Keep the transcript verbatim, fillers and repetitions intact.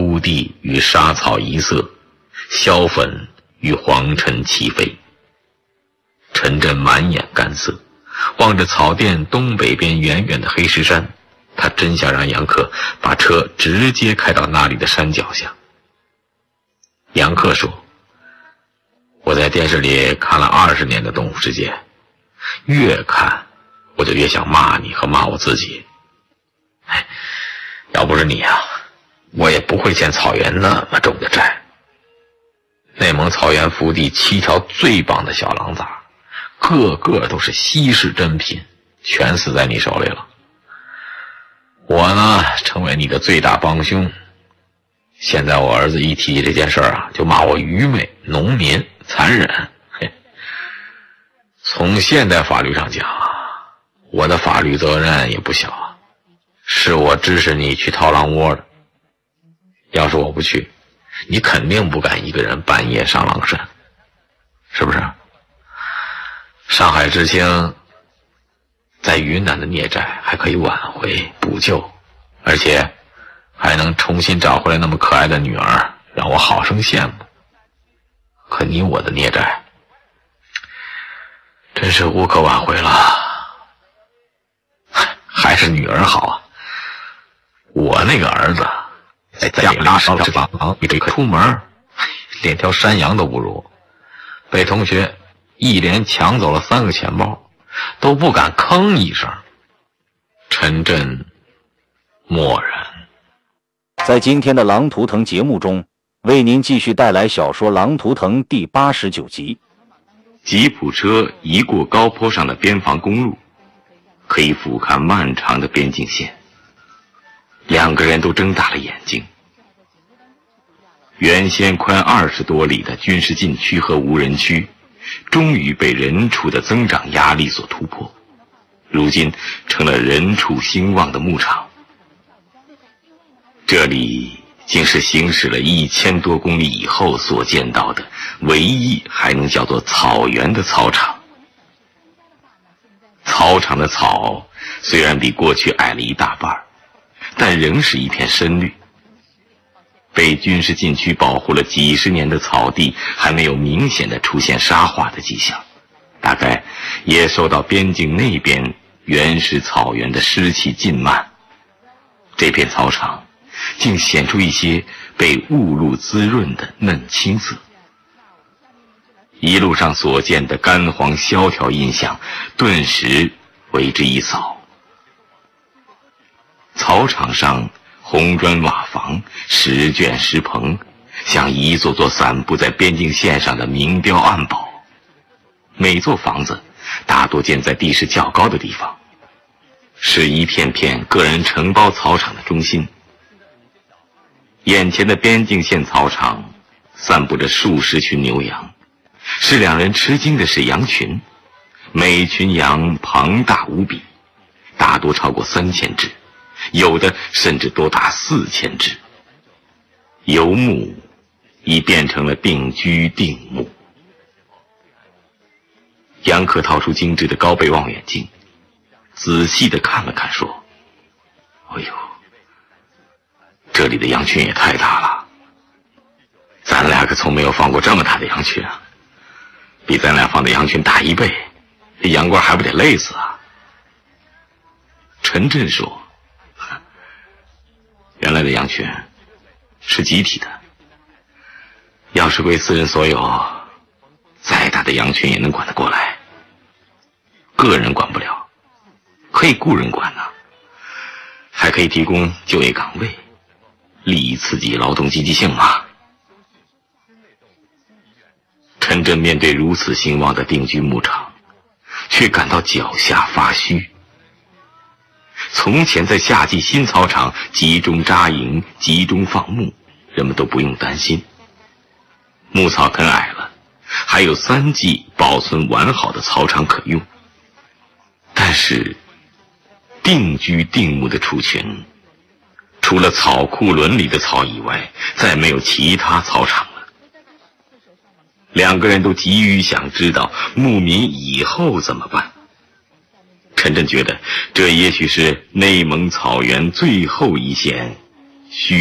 枯地与沙草一色，硝粉与黄尘齐飞。陈震满眼干涩，望着草甸东北边远远的黑石山，他真想让杨克把车直接开到那里的山脚下。杨克说，我在电视里看了二十年的动物世界，越看我就越想骂你和骂我自己。哎，要不是你啊，我也不会欠草原那么重的债。内蒙草原福地七条最棒的小狼崽，个个都是稀世珍品，全死在你手里了。我呢，成为你的最大帮凶。现在我儿子一提起这件事儿啊，就骂我愚昧、农民、残忍。嘿，从现代法律上讲啊，我的法律责任也不小啊，是我支持你去掏狼窝的。要是我不去，你肯定不敢一个人半夜上狼山，是不是？上海知青在云南的孽债还可以挽回补救，而且还能重新找回来那么可爱的女儿，让我好生羡慕。可你我的孽债真是无可挽回了。还是女儿好啊，我那个儿子在家里拉烧了房，你这出门连条山羊都不如，被同学一连抢走了三个钱包，都不敢吭一声。陈震默然。 在今天的《狼图腾》节目中，为您继续带来小说《狼图腾》第八十九集。 吉普车一过高坡上的边防公路，可以俯瞰漫长的边境线。两个人都睁大了眼睛。原先宽二十多里的军事禁区和无人区，终于被人畜的增长压力所突破，如今成了人畜兴旺的牧场。这里竟是行驶了一千多公里以后所见到的唯一还能叫做草原的草场。草场的草虽然比过去矮了一大半，但仍是一片深绿。被军事禁区保护了几十年的草地还没有明显的出现沙化的迹象，大概也受到边境那边原始草原的湿气浸漫。这片草场竟显出一些被雾露滋润的嫩青色。一路上所见的干黄萧条印象顿时为之一扫。草场上红砖瓦房，石卷石棚，像一座座散布在边境线上的明标暗堡。每座房子大多建在地势较高的地方，是一片片个人承包草场的中心。眼前的边境线草场散布着数十群牛羊，使两人吃惊的是羊群，每群羊庞大无比，大多超过三千只，有的甚至多达四千只。游牧已变成了定居定牧。杨克掏出精致的高倍望远镜，仔细地看了看，说：哎呦，这里的羊群也太大了，咱俩可从没有放过这么大的羊群啊，比咱俩放的羊群大一倍，这羊倌还不得累死啊。陈震说：原来的羊群是集体的，要是归私人所有，再大的羊群也能管得过来。个人管不了，可以雇人管呢，还可以提供就业岗位，利益刺激劳动积极性嘛。陈震面对如此兴旺的定居牧场，却感到脚下发虚。从前在夏季新草场集中扎营，集中放牧，人们都不用担心。牧草啃矮了，还有三季保存完好的草场可用。但是定居定牧的畜群，除了草库轮里的草以外，再没有其他草场了。两个人都急于想知道牧民以后怎么办。陈震觉得这也许是内蒙草原最后一线需